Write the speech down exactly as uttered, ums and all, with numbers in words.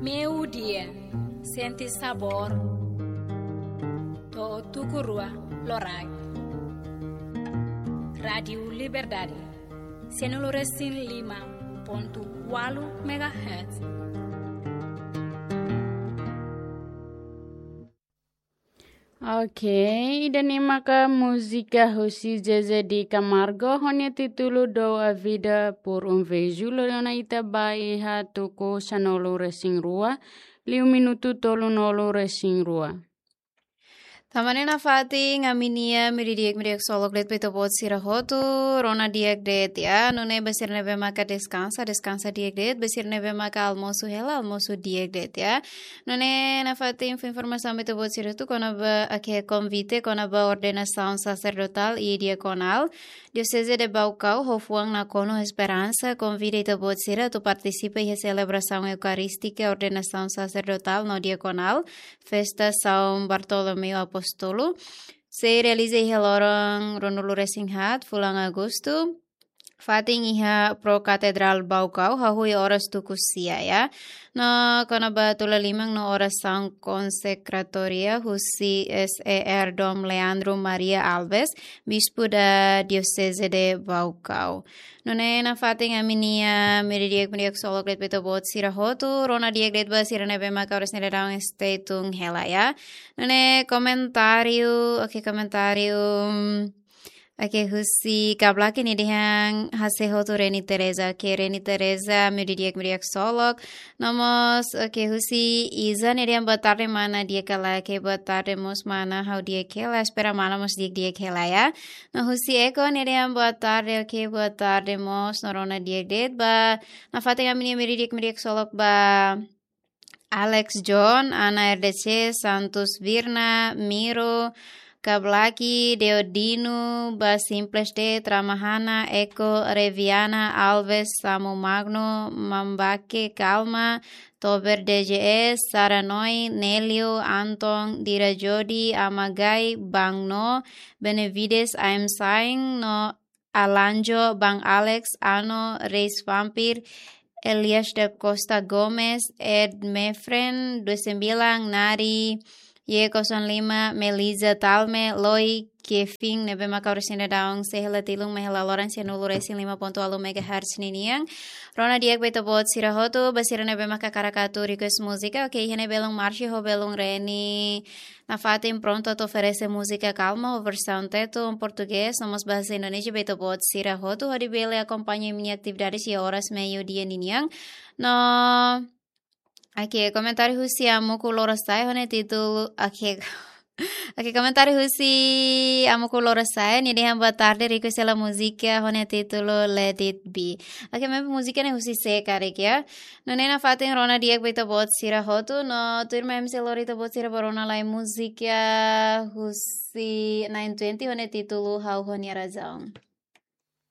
Meu dia, senti sabor, to tukurua lorai. Radio Liberdade, senuloresin lima ponto walu megahertz. Ok, dan maka música Rosi Zezé de Camargo, honha título do A Vida por um Vejo, lorona ita bai ha toko sanolo resing rua, liu minuto tolo nolo resing rua. Tamane na fati ngaminia miridiek miriek solok det pito bot sirahotu rona diek det ya nune besir nebe maka descansa descansa diek det besir nebe maka almosu hela almosu diek det ya nune na fati informação pito bot siratu kona ba ake convite kona ba ordenação sacerdotal e diaconal diocese de Baucau hofuang na kono esperança convida ito bot siratu participa e celebração eucarística ordenação sacerdotal no diaconal festa São Bartolomeu Apostolo se realiza iha lorong ronulu resinghat fulang Agosto fating iha pro katedral Baucau hahui oras tukusia ya no kona batula limang no oras sang konsekratoria husi S E R Dom Leandro Maria Alves bispo da diocese de Baucau nune na fating aminia meridiek meridiek solok det beto bot sirahotu rona diek det ba sirane bema kauras nedang estetung hela ya nune komentario oke komentario Ake husi kablaki ni dihang hase hotu Reni Teresa ke Reni Teresa meridiek meridiek solok nomos ake husi iza ni dihang batare mana dia kala ke batare mos mana hau dia kela espera mana mos dia dia kela ya no husi eko ni dihang batare ke batare mos norona dia det ba na fate kami ni meridiek meridiek solok ba Alex John Ana R D C Santos Virna Miro Kablaki, Deodino, Ba Simples de Tramahana, Eko, Reviana, Alves, Samu Magno, Mambake, Calma, Tober D G S, Saranoi, Nelio, Anton, Dira Jodi, Amagai, Bangno, Benevides, I'm Saing, No, Alanjo, Bang Alex, Ano, Reis Vampir, Elias de Costa Gomez, Ed Mefren, dua puluh sembilan, Nari, Y nol lima, Melisa Talme, Loi, Kefing, Nebe Makaurusina Daong, Sehela Tilung, Mehela Lorensia Nuluresin lima ponto alu megahertz niniang. Rona Diak Beto Bot Sirahoto, Basira Nebe Makakarakato, Ricos Música, ok, Hene Belong Marchi, Ho Belong Reni, na fatin pronto te oferece música calma, o versão teto em português, somos bahasa Indonesia, Beto Bot Sirahoto, Hadi Bele acompanha minha atividade e horas meio-dia niniang. No... Aqui, comentário Rusi amo colorasai, hone título aqui. Aqui, comentário Rusi amo colorasai, ni dia boa tarde, rico sela música, hone título Let It Be. Aqui, mesmo música ne Rusi se cara ya. No nena fatin rona dia beto bot sira hotu, no tu irma emse lorita bot sira barona lai música Rusi nine twenty, hone título How Hone Razão.